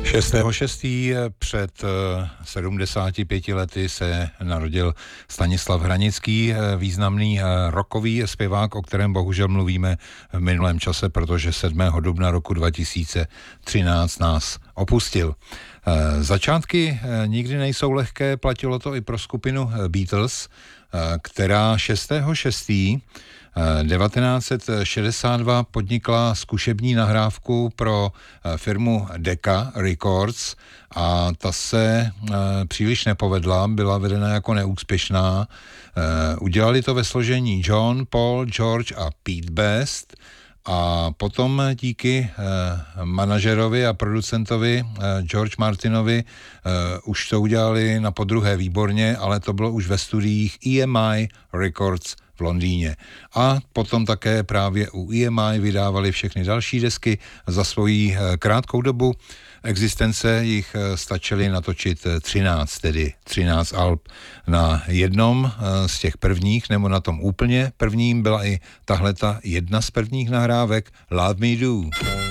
6.6. před 75 lety se narodil Stanislav Hranický, významný rockový zpěvák, o kterém bohužel mluvíme v minulém čase, protože 7. dubna roku 2013 nás opustil. Začátky nikdy nejsou lehké, platilo to i pro skupinu Beatles, která 6.6. 1962 podnikla zkušební nahrávku pro firmu Decca Records a ta se příliš nepovedla, byla vedena jako neúspěšná. Udělali to ve složení John, Paul, George a Pete Best a potom díky manažerovi a producentovi George Martinovi už to udělali na podruhé výborně, ale to bylo už ve studiích EMI Records v Londýně. A potom také právě u EMI vydávali všechny další desky. Za svoji krátkou dobu existence jich stačily natočit 13 alb. Na jednom z těch prvních, nebo na tom úplně prvním, byla i tahleta jedna z prvních nahrávek Love Me Do.